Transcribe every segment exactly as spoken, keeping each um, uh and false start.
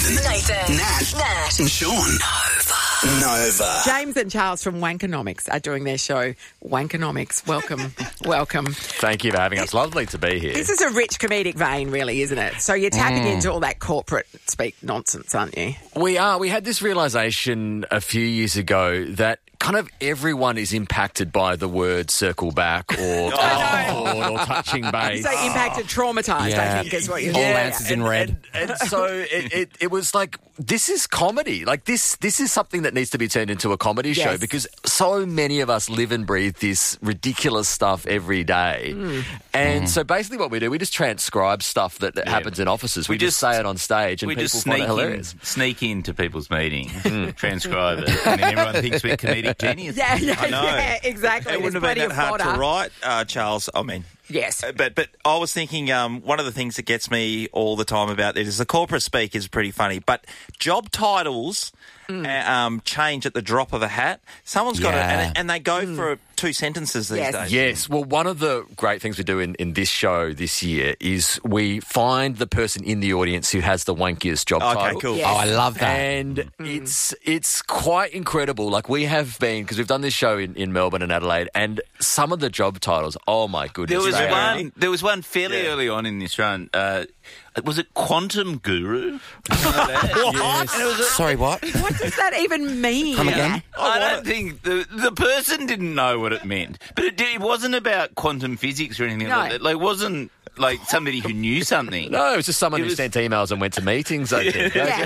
Nathan, Nathan, Nat, Nat, and Sean. Nova. Nova. James and Charles from Wankonomics are doing their show, Wankonomics. Welcome, welcome. Thank you for having us. Lovely to be here. This is a rich comedic vein, really, isn't it? So you're tapping into all that corporate speak nonsense, aren't you? We are. We had this realisation a few years ago that kind of everyone is impacted by the word circle back or passport or touching base. You say impacted, traumatised, Yeah. I think is what you're All saying. answers in red. And, and so it, it, it was like, this is comedy. Like this this is something that needs to be turned into a comedy show Yes. because so many of us live and breathe this ridiculous stuff every day. Mm. And so basically what we do, we just transcribe stuff that, that happens in offices. We, We just, just- say it on stage and We people just find sneak it hilarious. in, sneak into people's meetings, transcribe it, and then everyone thinks we're comedic geniuses. Yeah, yeah, I know. yeah, exactly. It There's wouldn't have plenty been that of hard fodder. to write, uh, Charles. I mean, Yes. uh, but but I was thinking um, one of the things that gets me all the time about it is the corporate speak is pretty funny, but job titles Mm. uh, um, change at the drop of a hat. Someone's got Yeah. it, and, and they go for two sentences these Yes. days. Yes. Well, one of the great things we do in, in this show this year is we find the person in the audience who has the wankiest job Okay, title. cool. Yes. Oh, I love that. And it's it's quite incredible. Like we have been, because we've done this show in, in Melbourne and Adelaide, and some of the job titles, oh my goodness. There was they are- one. There was one fairly Yeah. early on in this run. Uh, was it Quantum Guru? What? Sorry, what? What does that even mean? Come again? I don't think the the person didn't know what it meant, but it, it wasn't about quantum physics or anything No. like that. Like, it wasn't like somebody who knew something. No, it was just someone It who was- sent emails and went to meetings, I think. Yes.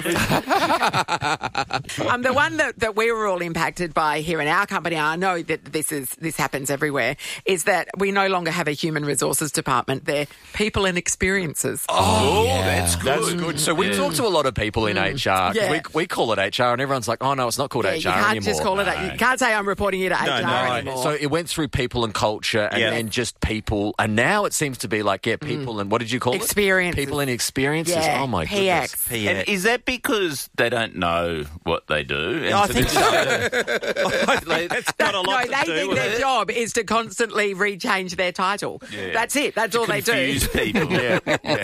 um, the one that, that we were all impacted by here in our company, I know that this is this happens everywhere, is that we no longer have a human resources department. They're people and experiences. Oh, yeah. that's good. That's good. So we talk to a lot of people in H R. Yeah. We, we call it H R, and everyone's like, oh, no, it's not called Yeah, H you R can't anymore. just call it. You can't say I'm reporting you to H R no. anymore. So it went through people and culture and Yeah. then just people. And now it seems to be like, yeah, people and what did you call Experiences. it? People and experiences. Yeah, Oh, my P X. goodness. P And X. is that because they don't know what they do? And I so think they so. just- like, It's got a lot no, to they do think with their it. job is to constantly rechange their title. Yeah. That's it. That's all they do. confuse people. Yeah.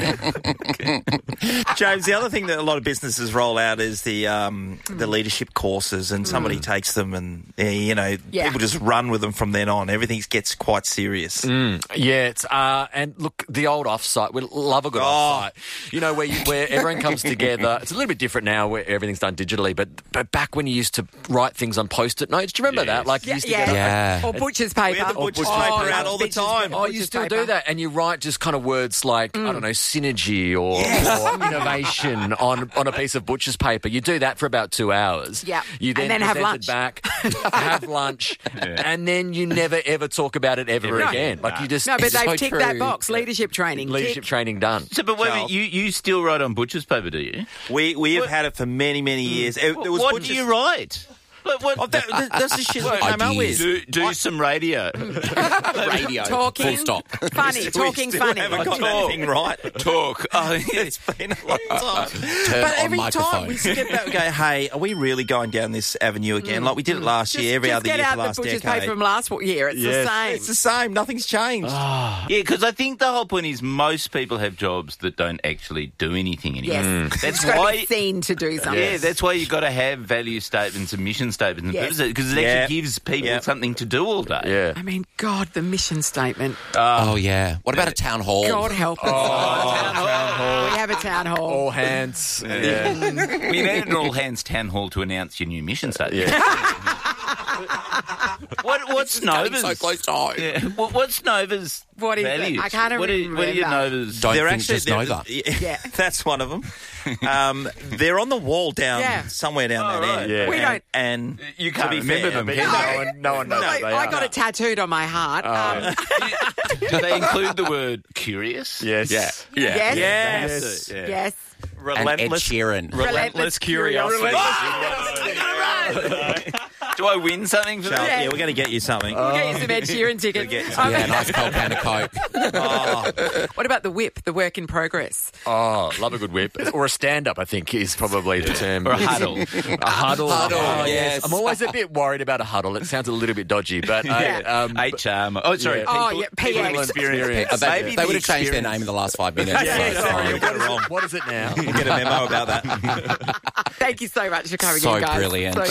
James, the other thing that a lot of businesses roll out is the um, the leadership courses, and somebody takes them, and uh, you know Yeah. people just run with them from then on. Everything gets quite serious. Yeah, it's, uh, and look, the old offsite, we love a good Oh. offsite. You know, where you, where everyone comes together. It's a little bit different now where everything's done digitally, but, but back when you used to write things on Post-it notes, do you remember that? Like, you Yeah, used to yeah. get Yeah. Or butcher's paper. We had the butcher's Oh, paper yeah. out all the Butcher's time. paper, Oh, you butcher's still paper. do that, and you write just kind of words like I don't know, synergy or, or innovation on on a piece of butcher's paper. You do that for about two hours. Yeah. You then, And then have present lunch. it back, have lunch, and then you never ever talk about it ever No. again. Like you just No, but it's they've so ticked true. that box. Leadership training. Leadership Tick. training done. So, but wait a minute, you, you still write on butcher's paper, do you? We we have had it for many many years. It, there was what butchers- do you write? Like, what, Oh, that, that- that's the shit we came up with. do do some radio. Radio. Talking. Full stop. Funny. Talking we still funny. haven't got Talk. anything right. Talk. Oh, It's been a long time. Turn But on every microphone. time we step back and go, hey, are we really going down this avenue again? Like we did it last Just, year, every just other get year out for the last the butcher's decade. paper from last year. It's Yes. the same. It's the same. Nothing's changed. Yeah, because I think the whole point is most people have jobs that don't actually do anything anymore. Yes. That's It's got to why. be seen to do something. Yeah, that's why you've got to have value statements and mission statements and Yes. purposes, because it Yeah. actually gives people Yeah. something to do all day. Yeah. I mean, God, the mission statement. Oh, yeah. What about a town hall? God help us. We have a town hall. All hands. Yeah. We need an all-hands town hall to announce your new mission statement. what, what's Getting Nova's? so close to home. Yeah. What, what's Nova's What is it? values? I can't what are, even what are your remember. Nova's? Don't They're think actually just they're- Nova. Yeah. That's one of them. Um, they're on the wall down Yeah. somewhere down Oh, that right. end. Yeah. We and, don't- And You to can't be remember fair, them, but- can you? No one, no one knows No, what they I are. got it tattooed on my heart. Um, Do they include the word curious? Yes. Yeah. Yeah. yes. Yes. Yeah. Yes. And Ed Relentless, Sheeran. relentless curiosity. curiosity. Do I win something for Charles, that? yeah, we're going to get you something. We'll get you some Ed Sheeran tickets. Get you some- Um, Yeah, nice cold can of Coke. Oh, What about the whip, the work in progress? Oh, love a good whip. Or a stand-up, I think, is probably the term. Or a huddle. A huddle. Huddle, Oh, yes. I'm always a bit worried about a huddle. It sounds a little bit dodgy, but Yeah. I, um, H R. Oh, sorry. Yeah. Oh, people- yeah, people P X. experience. Uh, they Maybe they the would have changed their experience- name in the last five minutes. Yeah, so it's sorry, fine. we got it wrong. what is it now? We'll get a memo about that. Thank you so much for coming So in, guys. brilliant. So